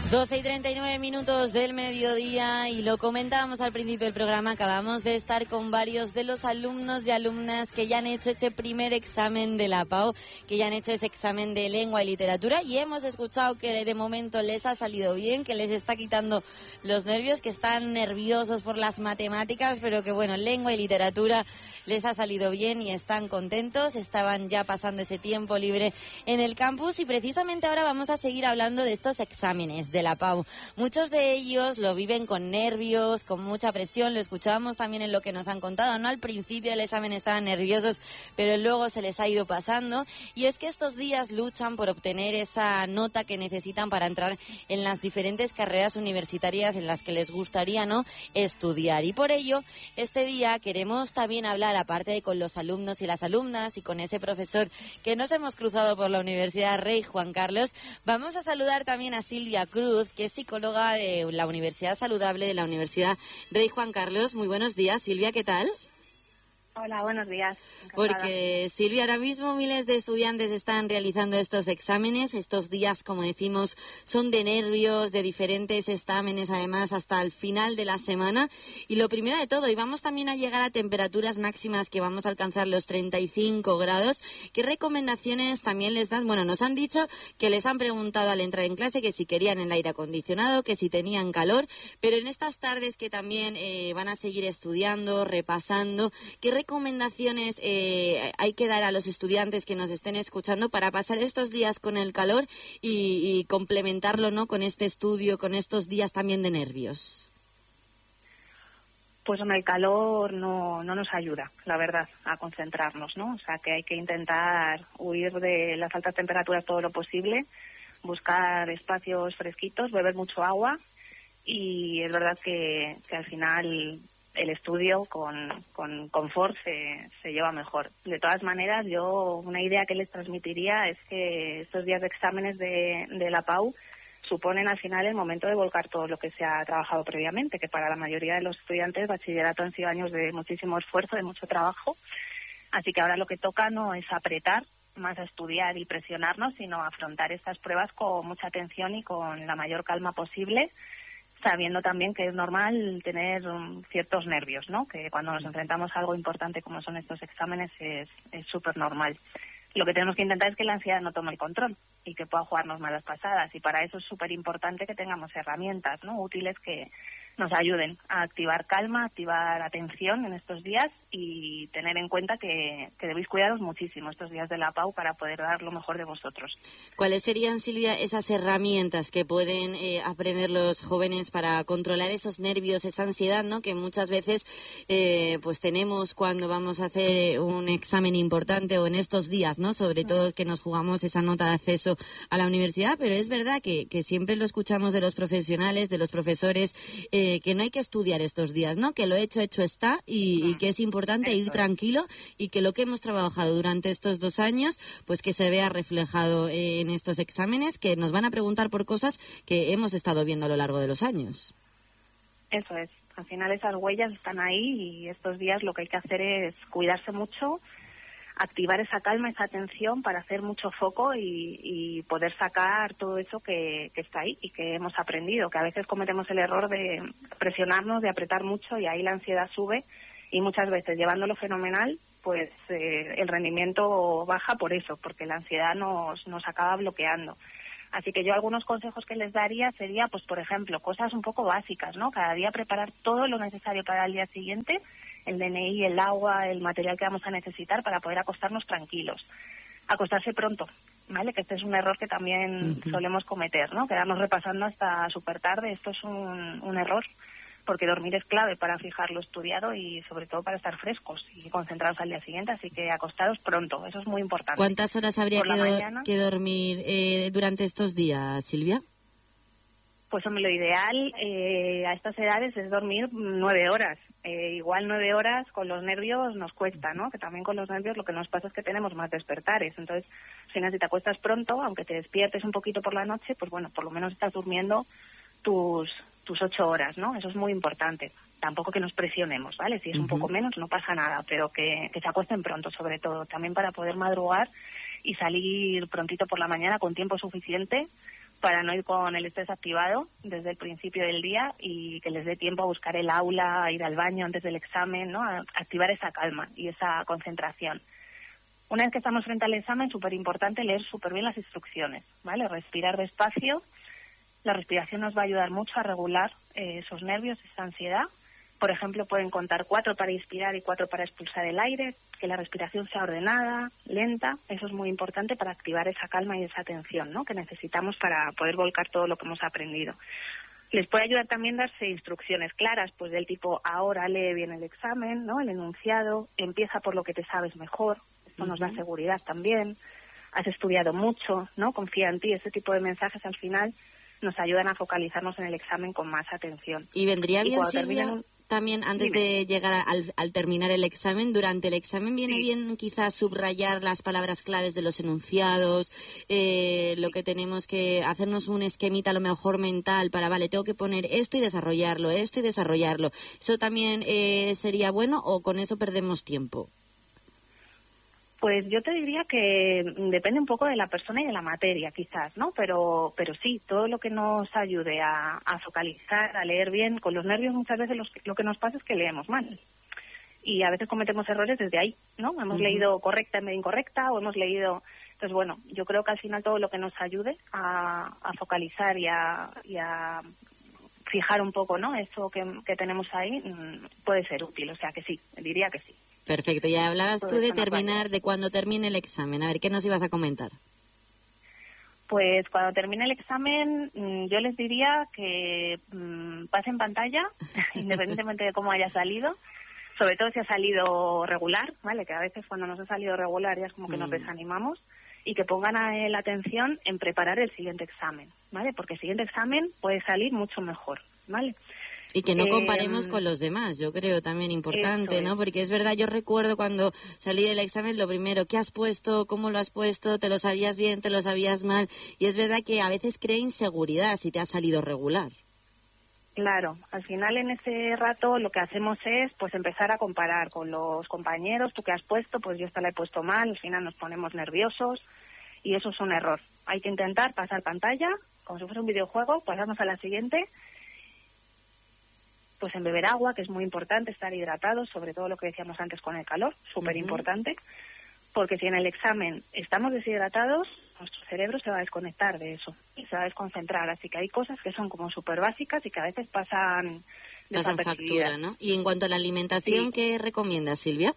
12:39 del mediodía, y lo comentábamos al principio del programa. Acabamos de estar con varios de los alumnos y alumnas que ya han hecho ese primer examen de la PAU, que ya han hecho ese examen de lengua y literatura, y hemos escuchado que de momento les ha salido bien, que les está quitando los nervios, que están nerviosos por las matemáticas, pero que bueno, lengua y literatura les ha salido bien y están contentos. Estaban ya pasando ese tiempo libre en el campus, y precisamente ahora vamos a seguir hablando de estos exámenes de la PAU. Muchos de ellos lo viven con nervios, con mucha presión. Lo escuchábamos también en lo que nos han contado, ¿no? Al principio del examen estaban nerviosos, pero luego se les ha ido pasando. Y es que estos días luchan por obtener esa nota que necesitan para entrar en las diferentes carreras universitarias en las que les gustaría, ¿no?, estudiar. Y por ello, este día queremos también hablar, aparte de con los alumnos y las alumnas y con ese profesor que nos hemos cruzado por la Universidad Rey Juan Carlos, vamos a saludar también a Silvia Cruz, que es psicóloga de la Universidad Saludable de la Universidad Rey Juan Carlos. Muy buenos días, Silvia, ¿qué tal? Hola, buenos días. Encantada. Porque, Silvia, ahora mismo miles de estudiantes están realizando estos exámenes. Estos días, como decimos, son de nervios, de diferentes exámenes, además, hasta el final de la semana. Y lo primero de todo, y vamos también a llegar a temperaturas máximas que vamos a alcanzar los 35 grados. ¿Qué recomendaciones también les das? Bueno, nos han dicho que les han preguntado al entrar en clase que si querían el aire acondicionado, que si tenían calor, pero en estas tardes que también van a seguir estudiando, repasando, ¿qué recomendaciones hay que dar a los estudiantes que nos estén escuchando para pasar estos días con el calor y complementarlo, ¿no?, con este estudio, con estos días también de nervios? Pues el calor no nos ayuda, la verdad, a concentrarnos, ¿no? O sea, que hay que intentar huir de las altas temperaturas todo lo posible, buscar espacios fresquitos, beber mucho agua, y es verdad que al final el estudio con confort se lleva mejor. De todas maneras, yo una idea que les transmitiría es que estos días de exámenes de la PAU suponen al final el momento de volcar todo lo que se ha trabajado previamente, que para la mayoría de los estudiantes bachillerato han sido años de muchísimo esfuerzo, de mucho trabajo. Así que ahora lo que toca no es apretar más a estudiar y presionarnos, sino afrontar estas pruebas con mucha atención y con la mayor calma posible, sabiendo también que es normal tener ciertos nervios, ¿no? Que cuando nos enfrentamos a algo importante como son estos exámenes es súper normal. Lo que tenemos que intentar es que la ansiedad no tome el control y que pueda jugarnos malas pasadas, y para eso es súper importante que tengamos herramientas, ¿no?, útiles que nos ayuden a activar calma, activar atención en estos días, y tener en cuenta que debéis cuidaros muchísimo estos días de la PAU para poder dar lo mejor de vosotros. ¿Cuáles serían, Silvia, esas herramientas que pueden aprender los jóvenes para controlar esos nervios, esa ansiedad, ¿no?, que muchas veces pues tenemos cuando vamos a hacer un examen importante o en estos días, ¿no?, sobre todo que nos jugamos esa nota de acceso a la universidad? Pero es verdad que siempre lo escuchamos de los profesionales, de los profesores, que no hay que estudiar estos días, ¿no?, que lo hecho está, y que es importante ir tranquilo, y que lo que hemos trabajado durante estos 2 años, pues que se vea reflejado en estos exámenes, que nos van a preguntar por cosas que hemos estado viendo a lo largo de los años. Eso es. Al final esas huellas están ahí, y estos días lo que hay que hacer es cuidarse mucho, activar esa calma, esa atención para hacer mucho foco y poder sacar todo eso que está ahí y que hemos aprendido, que a veces cometemos el error de presionarnos, de apretar mucho, y ahí la ansiedad sube, y muchas veces llevándolo fenomenal, pues el rendimiento baja por eso, porque la ansiedad nos acaba bloqueando. Así que yo algunos consejos que les daría sería, pues por ejemplo, cosas un poco básicas, ¿no? Cada día preparar todo lo necesario para el día siguiente, el DNI, el agua, el material que vamos a necesitar para poder acostarnos tranquilos. Acostarse pronto, ¿vale? Que este es un error que también solemos cometer, ¿no? Quedarnos repasando hasta súper tarde. Esto es un error, porque dormir es clave para fijar lo estudiado y sobre todo para estar frescos y concentrados al día siguiente. Así que acostaros pronto, eso es muy importante. ¿Cuántas horas habría que dormir durante estos días, Silvia? Pues hombre, lo ideal a estas edades es dormir 9 horas. Igual 9 horas con los nervios nos cuesta, ¿no? Que también con los nervios lo que nos pasa es que tenemos más despertares. Entonces, si te acuestas pronto, aunque te despiertes un poquito por la noche, pues bueno, por lo menos estás durmiendo tus 8 horas, ¿no? Eso es muy importante. Tampoco que nos presionemos, ¿vale? Si es un poco menos, no pasa nada, pero que se acuesten pronto, sobre todo. También para poder madrugar y salir prontito por la mañana con tiempo suficiente para no ir con el estrés activado desde el principio del día y que les dé tiempo a buscar el aula, a ir al baño antes del examen, ¿no? A activar esa calma y esa concentración. Una vez que estamos frente al examen, súper importante leer súper bien las instrucciones, ¿vale? Respirar despacio. La respiración nos va a ayudar mucho a regular esos nervios, esa ansiedad. Por ejemplo, pueden contar 4 para inspirar y 4 para expulsar el aire, que la respiración sea ordenada, lenta. Eso es muy importante para activar esa calma y esa atención, ¿no? Que necesitamos para poder volcar todo lo que hemos aprendido. Les puede ayudar también darse instrucciones claras, pues del tipo, ahora lee bien el examen, ¿no? El enunciado, empieza por lo que te sabes mejor. Esto nos da seguridad también. Has estudiado mucho, ¿no? Confía en ti. Ese tipo de mensajes al final nos ayudan a focalizarnos en el examen con más atención. Y vendría bien, Silvia, también antes de llegar al terminar el examen, durante el examen viene bien quizás subrayar las palabras claves de los enunciados, lo que tenemos que hacernos un esquemita a lo mejor mental para, vale, tengo que poner esto y desarrollarlo. ¿Eso también sería bueno o con eso perdemos tiempo? Pues yo te diría que depende un poco de la persona y de la materia, quizás, ¿no? Pero sí, todo lo que nos ayude a focalizar, a leer bien. Con los nervios muchas veces lo que nos pasa es que leemos mal. Y a veces cometemos errores desde ahí, ¿no? Hemos leído correcta en vez de incorrecta o hemos leído... Entonces, bueno, yo creo que al final todo lo que nos ayude a focalizar y a fijar un poco, ¿no? Eso que tenemos ahí puede ser útil. O sea que sí, diría que sí. Perfecto, ya hablabas tú de terminar, de cuando termine el examen. A ver, ¿qué nos ibas a comentar? Pues cuando termine el examen, yo les diría que pasen pantalla, independientemente de cómo haya salido, sobre todo si ha salido regular, ¿vale? Que a veces cuando nos ha salido regular ya es como que nos desanimamos, y que pongan la atención en preparar el siguiente examen, ¿vale? Porque el siguiente examen puede salir mucho mejor, ¿vale? Y que no comparemos con los demás, yo creo también importante, ¿no? Porque es verdad, yo recuerdo cuando salí del examen, lo primero, ¿qué has puesto? ¿Cómo lo has puesto? ¿Te lo sabías bien? ¿Te lo sabías mal? Y es verdad que a veces crea inseguridad si te ha salido regular. Claro, al final en ese rato lo que hacemos es pues empezar a comparar con los compañeros, tú que has puesto, pues yo esta la he puesto mal, al final nos ponemos nerviosos y eso es un error. Hay que intentar pasar pantalla, como si fuera un videojuego, pasamos a la siguiente. Pues en beber agua, que es muy importante, estar hidratados, sobre todo lo que decíamos antes con el calor, súper importante, porque si en el examen estamos deshidratados, nuestro cerebro se va a desconectar de eso y se va a desconcentrar, así que hay cosas que son como súper básicas y que a veces pasan factura, ¿no? Y en cuanto a la alimentación, ¿qué recomiendas, Silvia?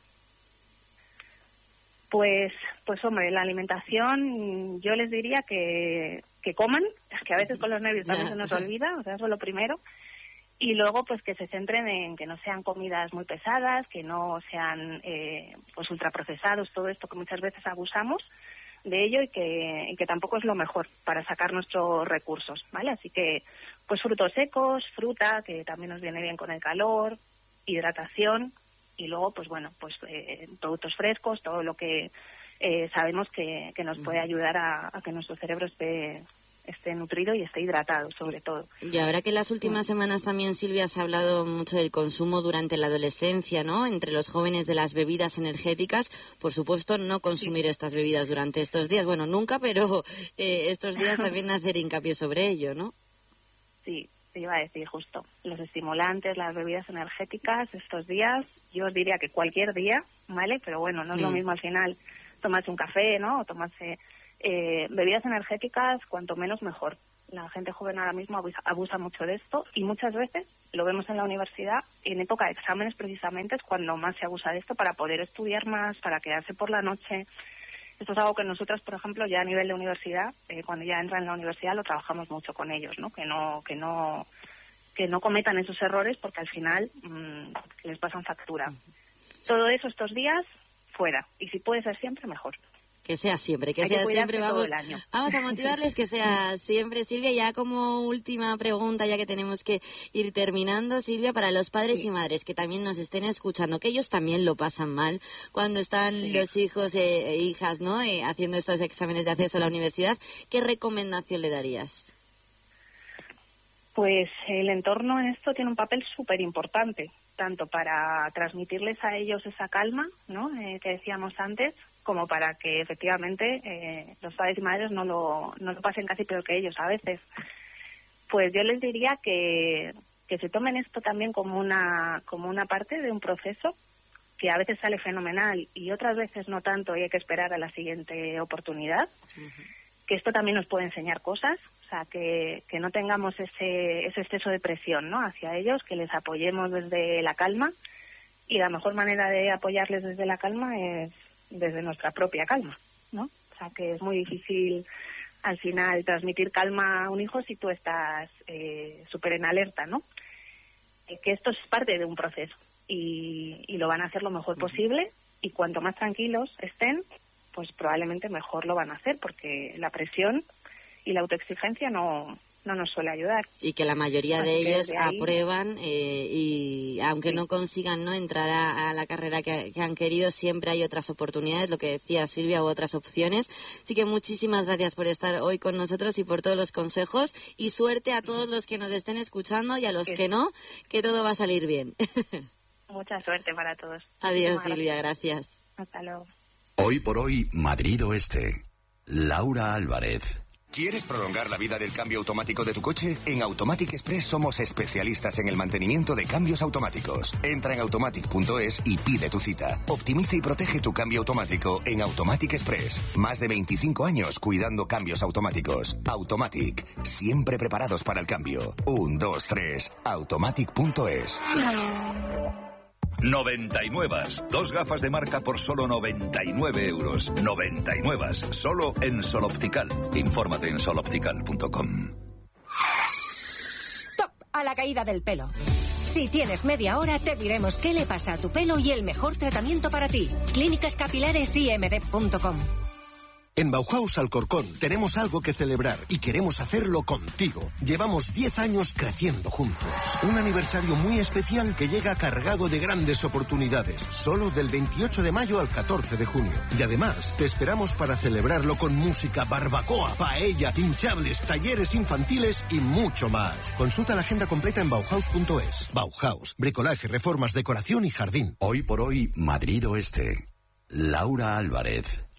Pues hombre, la alimentación yo les diría que coman, que a veces con los nervios también se nos olvida, o sea, eso es lo primero. Y luego, pues que se centren en que no sean comidas muy pesadas, que no sean pues ultraprocesados, todo esto que muchas veces abusamos de ello y que tampoco es lo mejor para sacar nuestros recursos, ¿vale? Así que, pues frutos secos, fruta, que también nos viene bien con el calor, hidratación y luego, pues bueno, pues productos frescos, todo lo que sabemos que nos puede ayudar a que nuestro cerebro esté nutrido y esté hidratado, sobre todo. Y ahora que en las últimas semanas también, Silvia, se ha hablado mucho del consumo durante la adolescencia, ¿no? Entre los jóvenes de las bebidas energéticas, por supuesto, no consumir estas bebidas durante estos días. Bueno, nunca, pero estos días también hacer hincapié sobre ello, ¿no? Sí, te iba a decir justo. Los estimulantes, las bebidas energéticas, estos días, yo os diría que cualquier día, ¿vale? Pero bueno, no es lo mismo al final tomarse un café, ¿no? O tomarse... bebidas energéticas, cuanto menos mejor. La gente joven ahora mismo abusa mucho de esto y muchas veces lo vemos en la universidad, en época de exámenes precisamente es cuando más se abusa de esto para poder estudiar más, para quedarse por la noche. Esto es algo que nosotras, por ejemplo, ya a nivel de universidad, cuando ya entran en la universidad lo trabajamos mucho con ellos, ¿no? Que no cometan esos errores porque al final les pasan factura. Todo eso estos días fuera y si puede ser siempre mejor. Que sea siempre, vamos a motivarles que sea siempre, Silvia. Ya como última pregunta, ya que tenemos que ir terminando, Silvia, para los padres y madres que también nos estén escuchando, que ellos también lo pasan mal cuando están los hijos e hijas, ¿no? Haciendo estos exámenes de acceso a la universidad, ¿qué recomendación le darías? Pues el entorno en esto tiene un papel súper importante, tanto para transmitirles a ellos esa calma, ¿no? Que decíamos antes, como para que efectivamente los padres y madres no lo pasen casi peor que ellos a veces. Pues yo les diría que se tomen esto también como una parte de un proceso que a veces sale fenomenal y otras veces no tanto y hay que esperar a la siguiente oportunidad. Uh-huh. Que esto también nos puede enseñar cosas, o sea, que no tengamos ese exceso de presión, ¿no?, hacia ellos, que les apoyemos desde la calma, y la mejor manera de apoyarles desde la calma es desde nuestra propia calma, ¿no? O sea, que es muy difícil al final transmitir calma a un hijo si tú estás súper en alerta, ¿no? Que esto es parte de un proceso y lo van a hacer lo mejor posible, y cuanto más tranquilos estén, pues probablemente mejor lo van a hacer, porque la presión y la autoexigencia no nos suele ayudar. Y que la mayoría de ellos aprueban y aunque no consigan no entrar a la carrera que han querido, siempre hay otras oportunidades, lo que decía Silvia, u otras opciones. Así que muchísimas gracias por estar hoy con nosotros y por todos los consejos, y suerte a todos los que nos estén escuchando y a los que no, que todo va a salir bien. Mucha suerte para todos. Adiós, Silvia, gracias. Hasta luego. Hoy por hoy, Madrid Oeste. Laura Álvarez. ¿Quieres prolongar la vida del cambio automático de tu coche? En Automatic Express somos especialistas en el mantenimiento de cambios automáticos. Entra en automatic.es y pide tu cita. Optimiza y protege tu cambio automático en Automatic Express. Más de 25 años cuidando cambios automáticos. Automatic, siempre preparados para el cambio. 1, 2, 3, automatic.es. 99. 2 gafas de marca por solo 99 euros. 99. Solo en Sol Optical. Infórmate en soloptical.com. Stop a la caída del pelo. Si tienes media hora, te diremos qué le pasa a tu pelo y el mejor tratamiento para ti. clínicascapilaresimd.com. En Bauhaus Alcorcón tenemos algo que celebrar y queremos hacerlo contigo. Llevamos 10 años creciendo juntos. Un aniversario muy especial que llega cargado de grandes oportunidades. Solo del 28 de mayo al 14 de junio. Y además, te esperamos para celebrarlo con música, barbacoa, paella, hinchables, talleres infantiles y mucho más. Consulta la agenda completa en Bauhaus.es. Bauhaus, bricolaje, reformas, decoración y jardín. Hoy por hoy, Madrid Oeste. Laura Álvarez.